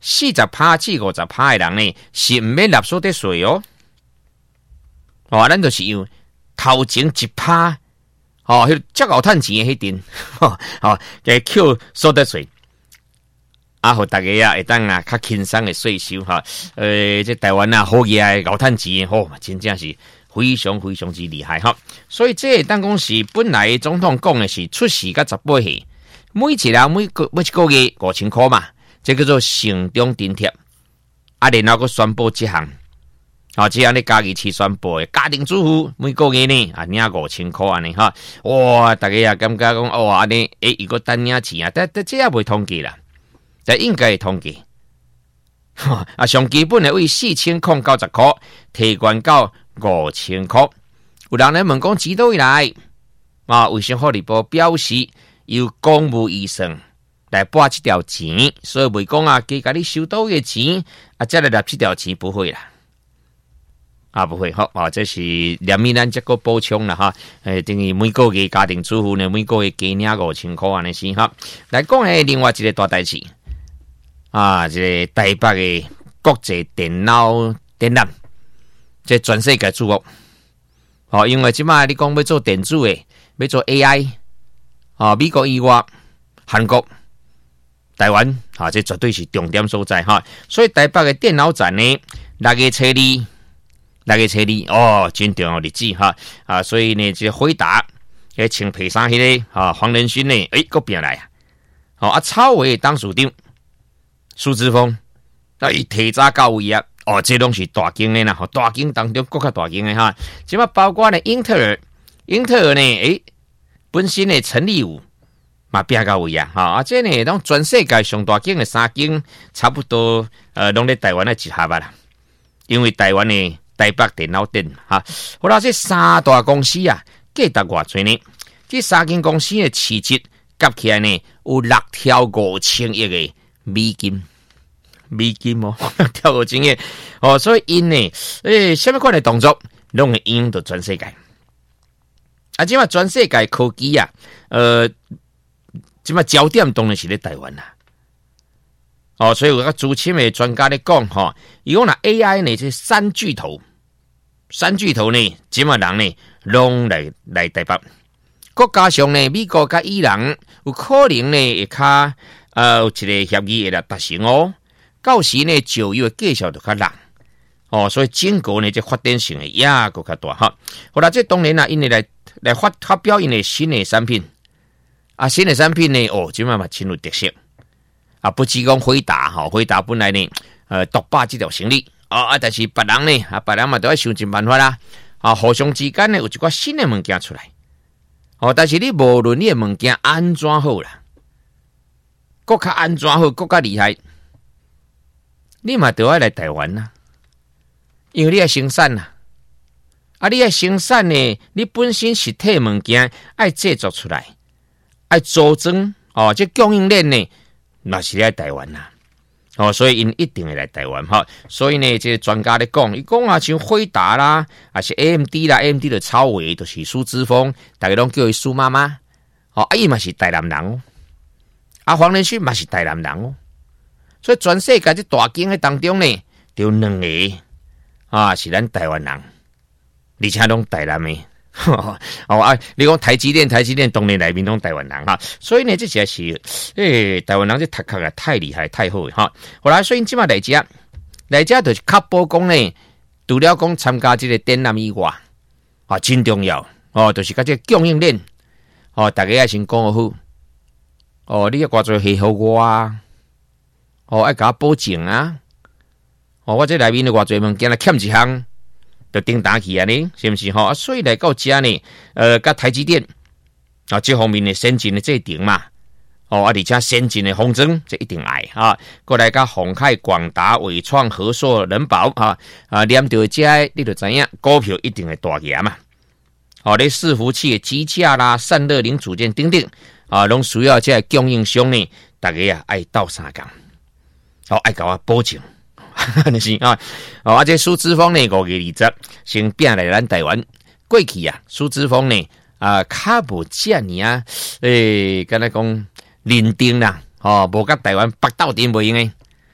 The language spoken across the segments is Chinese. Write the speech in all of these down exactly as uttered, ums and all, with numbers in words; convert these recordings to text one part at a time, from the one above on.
四十趴至五十趴的人呢，是唔免纳所得税哦。哦，咱就是用头前一趴，哦，迄足够趁钱的迄阵，哦，哦，来扣所得税。啊，互大家啊，会当啊较轻松的税收哈。呃，这台湾啊，好嘢啊，熬趁钱，吼、哦，真正是非常非常之厉害哈。所以这当讲是本来总统讲的是出世甲十八岁，每一人每个每一个月五千块嘛，这叫做城中津贴。啊，然后佮宣布这项，啊，这样咧家己去宣布的家庭主妇每个月呢啊领五千块安尼哈。哇，大家也感觉讲哦安尼，诶，如果单领钱啊，但但这也未统计啦。但应该会统计，啊，上基本的为四千零九十块提悬到五千块。有人来问讲，几多以来？啊，卫生福利部表示，由公务预算来拨这条钱，所以未讲啊，加甲你收到的钱啊，再来拿这条钱不会啦，啊，不会好啊，这是连面咱这个补充啦哈。诶，等于每个月家庭主妇呢，每个月加领五千块安尼先哈。来讲诶，另外一个大代志。啊，这个台北的国际电脑展览，这全世界注目。哦，因为即摆你讲要做电子的，要做 A I， 啊，美国以外、韩国、台湾，啊，这绝对是重点所在哈。所以台北的电脑展呢，六月初二，六月初二，哦，真重要日子哈。啊，所以呢，这回答，诶，穿皮衫迄个啊，黄仁勋呢，诶，搁变来啊。哦，啊，超伟当属长。苏之峰，那伊提早到位啊！哦，这拢是大间的啦，吼，大间当中更较大间的哈。即嘛包括呢，英特尔，英特尔呢，诶，本身的陈立武嘛变到位啊，哈，啊，这呢，拢全世界上大间的三间，差不多呃，拢在台湾的集合啦。因为台湾的台北电脑展哈，好啦，这三大公司啊，价值偌济呢？这三间公司的市值加起来呢，有六条五千亿的。美金，美金哦，跳过经验哦，所以因呢，诶，什么款的动作，拢会影响到全世界。啊，即嘛全世界科技啊，呃，即嘛焦点当然是咧台湾啦。哦，所以有个主持的专家咧讲，吼，伊讲啦 A I 呢，这三巨头，三巨头呢，即嘛人呢，拢来来台北，国加上呢，美国甲伊朗有可能呢，会较。呃，有一个协议会来达成哦，到时呢，就业继续就较难哦，所以整个呢，这发展性的也个较大哈。好啦，这当然啦，因为来来发发表因的新的产品啊，新的产品呢，哦，即嘛嘛真有特色啊，不只讲回答哈，回答本来呢，呃，独霸这条生理啊啊，但是别人呢，啊，别人嘛都要想尽办法啦，啊，互相之间呢有一寡新的物件出来，哦，但是你无论你的物件安怎好啦。国较安全好，国较厉害，你嘛都要来台湾呐、啊，因为你要生产呐、啊，啊，你要生产呢，你本身实体物件爱制作出来，爱组装哦，这供应链呢，那是在台湾呐、啊，哦，所以因一定会来台湾哈，所以呢，这专家咧讲，伊讲啊，像辉达啦，还是 A M D 啦 ，A M D 的超微都是苏之峰，大家拢叫伊苏妈妈，哦，啊，伊嘛是台南人哦。啊，黄仁勋嘛是台南人哦，所以全世界这大经的当中呢，就两个啊是咱台湾人，而且拢台南的。哦啊，你讲台积电，台积电当然内面拢台湾人哈，所以呢，这些是诶、欸、台湾人这读壳啊太厉害太好哈。后来所以即马来遮，来遮就是确保讲呢，除了讲参加这个展览以外，啊，真重要哦，就是甲这个供应链哦，大家要先讲好。哦，你要挂做配合我啊！哦，爱甲我保证啊！哦，我这内面的偌侪物件，欠一项，就叮当去啊！呢，是不是吼？啊，所以来到遮呢，呃，甲台积电啊，这方面的先进的这顶嘛，哦，啊，而且先进的风筝，这一定爱啊！过来甲鸿海、广达、伟创、和硕、人保啊啊，连到遮，你就知影股票一定会大起嘛！哦，你伺服器的机架啦、散热零组件等等。啊，拢需要这供应商呢，大家啊爱斗相共，哦爱甲我保证，那是啊，哦啊这苏之峰呢五月二十先变来咱台湾，过去啊苏之峰呢啊较无遮尔啊，诶，敢若讲认定啦，哦无甲台湾北斗阵袂用诶，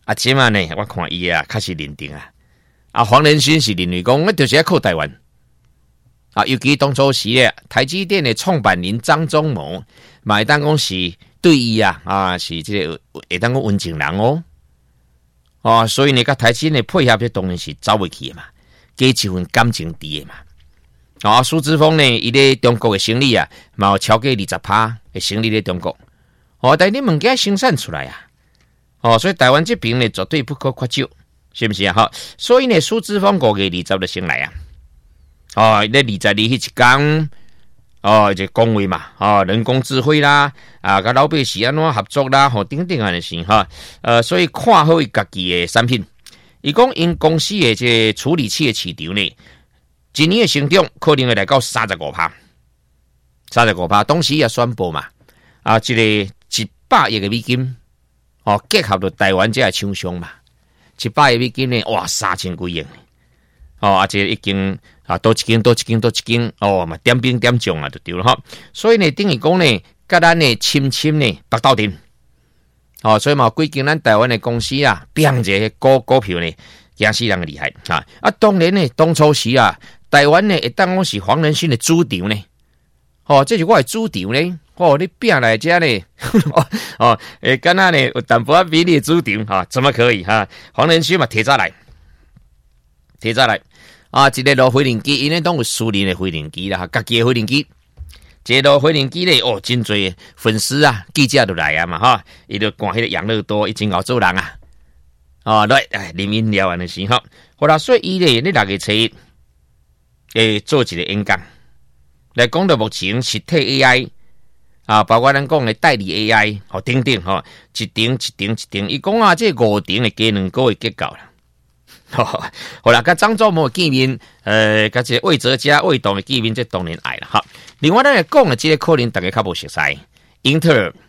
啊，即嘛呢，我看伊啊，开始认定啊。啊，黄仁勋是认为讲，我就是要靠台湾。啊，尤其当初时咧，台积电的创办人张忠谋，嘛会当讲是对伊啊，啊是这个会当讲温情人哦。哦，所以呢，甲台积电配合，这当然是走袂去的嘛，加一份感情伫的嘛。啊，苏之峰呢，伊咧中国的生意啊，嘛有超过二十趴的生意咧中国。哦，但你物件生产出来啊，哦，所以台湾这边呢，绝对不可缺少，是不是啊？哈，所以呢，苏之峰五月二十就先来啊。哦，咧二十二迄一天，哦，就讲话嘛，哦，人工智慧啦，啊，甲老百姓安怎合作啦，吼、哦，等等安尼事哈，呃，所以看好伊家己的产品。伊讲因公司的这处理器的市场呢，今年的成长可能会来到三十五趴，三十五趴。当时也宣布嘛，啊，这个一百亿的美金，哦，结合到台湾这个厂商嘛，一百亿美金呢，哇，三千几亿，哦，而且已经。啊，多一间，多一间，多一间，哦嘛，点兵点将啊，就对了哈。所以呢，等于讲呢，甲咱呢亲亲呢白斗阵，哦，所以嘛，几间咱台湾的公司啊，变这股股票呢，惊死人厉害啊！啊，当然呢，当初时啊，台湾呢，会当讲是黄仁勋的主场呢，哦，这是我的主场呢，哦，你变来遮呢，哦，诶，敢若呢有淡薄仔比你的主场哈，怎么可以哈？黄仁勋嘛，提早来，提早来。啊，一个落飞轮机，因为当有私人的飞轮机啦，家己的飞轮机，一个落飞轮机咧，哦，真侪粉丝啊，记者都来啊嘛，哈，伊就看迄个养乐多，伊真好做人啊，哦，来，哎，啉饮料安尼是哈，好啦，所以伊咧，你六月初一，诶，做一个演讲，来讲到目前实体 A I 啊，包括咱讲的代理 A I， 哦，等等哈，一顶一顶一顶，伊讲啊，这五顶的加两个月结构啦。好啦，甲张忠谋见面，呃，甲这魏哲家、魏董的见面，这当然爱了哈。另外，咱来讲的这个可能大家较无熟悉，英特尔，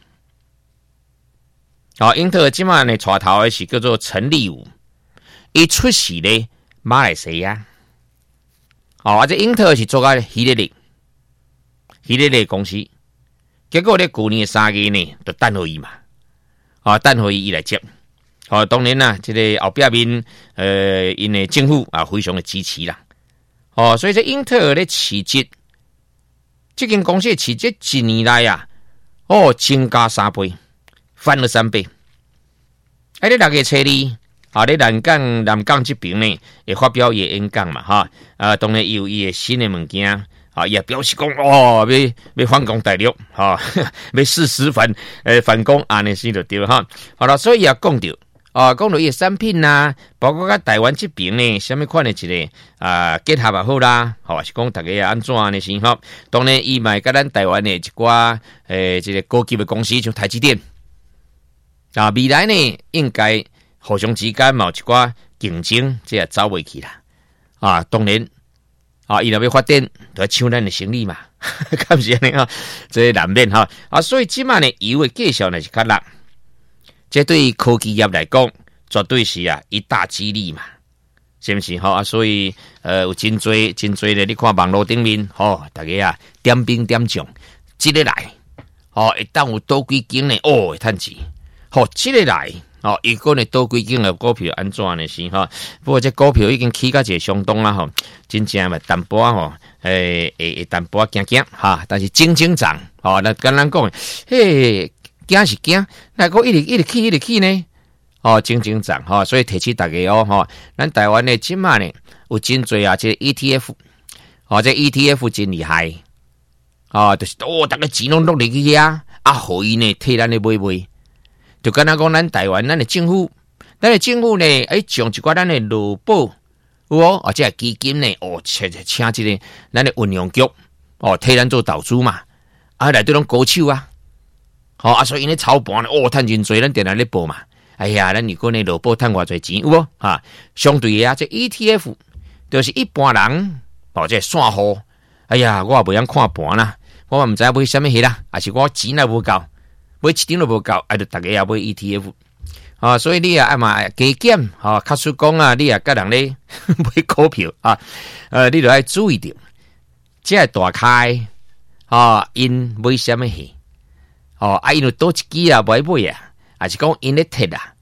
哦，英特尔今晚呢带头的是叫做陈立武，伊出席咧马来西亚，哦，啊，这英特尔是做个希利利，希利利公司，结果咧去年三月呢，就等候伊嘛，啊、哦，等候伊来接。哦，当然啦，这个后壁面，呃，因为政府啊非常的支持啦。哦，所以这英特尔的市值，这间公司的市值一年来啊，哦，增加三倍，翻了三倍。哎，你六月初二，啊，你南港南港这边呢，也发表伊演讲嘛，哈，啊，当然有伊的新的物件。啊，也表示讲哦，要要反攻大陆，哈、哦，要誓死反呃反攻安尼先就对哈。好了，所以也讲到。啊，讲到伊产品呐，包括甲台湾这边呢，什么款的一个啊结合也好啦，吼是讲大家安怎安尼先吼。当然，伊嘛甲咱台湾的一寡诶，这个高级的公司像台积电啊，未来呢应该互相之间嘛有一寡竞争，这也走袂去啦。啊，当然啊，伊若要发展，就要抢咱的生意嘛，敢是安尼啊？这难免哈啊，所以即卖呢，油的介绍呢是较辣。这对科技业来讲，绝对是啊一大激励嘛，是不是？吼啊，所以呃有真多真多咧，你看网络顶面，吼大家啊点兵点将，这个来，哦，一旦有多几间呢，哦会趁钱，吼这个来，哦，一个呢多几间的股票安怎呢？是哈？不过这股票已经起到一个相当啦，吼，真正嘛淡薄啊，吼，诶诶淡薄啊惊惊哈，但是真正涨，哦，那跟咱讲，嘿。惊是惊，那个一直一直起一直起呢，哦，真正涨哈，所以提起大家哦哈，咱台湾的今嘛呢有真多啊，这 E T F， 哦，这 E T F 真厉害，哦，就是哦，大家钱拢落入去啊，啊，互伊呢替咱咧买买，就敢若讲咱台湾咱的政府，咱的政府呢，哎，将一寡咱的劳保，有哦，而且基金呢，哦，请请这个咱的运用局，哦，替咱做投资嘛，啊，内底拢高手啊。好、哦、啊，所以呢操盘哦，趁真多，咱定来咧报嘛。哎呀，咱如果呢劳保趁偌侪钱有无啊？相对的啊，这 E T F 就是一般人哦，这散户。哎呀，我也袂晓看盘啦，我也毋知买啥物迄啦，还是我钱也无够，买一张都无够，哎，就大家也买 E T F 啊。所以你啊，爱嘛加减啊，卡叔讲啊，你啊甲人咧买股票啊，呃，你就爱注意点，这大开啊，因买啥物戏？哦，啊，因为多一支啊，买买啊，还是讲因咧摕啊，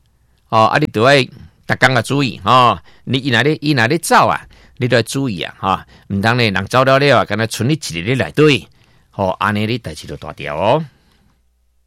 哦，啊，你都要逐工啊注意哦。你伊若咧伊若咧走啊，你都要注意啊，哈，毋通咧人走了了啊，敢若剩你一个咧内底，吼，安尼你代志就大条哦。